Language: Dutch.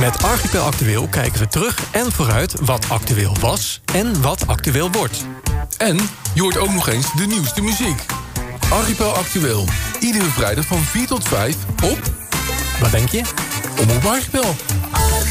Met Archipel Actueel kijken we terug en vooruit wat actueel was en wat actueel wordt. En je hoort ook nog eens de nieuwste muziek. Archipel Actueel. Iedere vrijdag van 4 tot 5 op... Wat denk je? Omroep Archipel.